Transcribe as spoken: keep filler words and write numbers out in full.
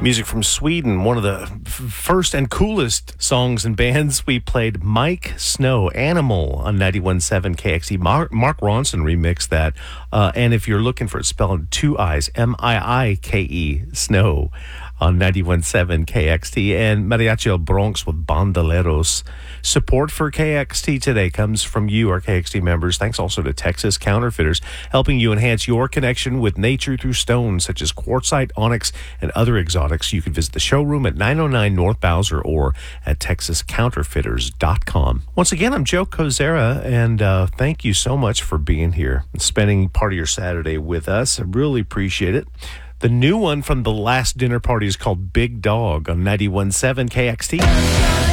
Music from Sweden, one of the f- first and coolest songs and bands. We played Mike Snow, Animal, on ninety-one point seven K X T. Mark, Mark Ronson remixed that. Uh, and if you're looking for it spelled two I's, M I I K E, Snow, on ninety-one point seven K X T. And Mariachi El Bronx with Bandoleros. Support for K X T today comes from you, our K X T members. Thanks also to Texas Counterfeiters, helping you enhance your connection with nature through stones such as quartzite, onyx, and other exotics. You can visit the showroom at nine oh nine North Bowser or at texas counterfeiters dot com. Once again, I'm Joe Kozera, and uh, thank you so much for being here and spending part of your Saturday with us. I really appreciate it. The new one from the last dinner party is called Big Dog on ninety-one point seven K X T.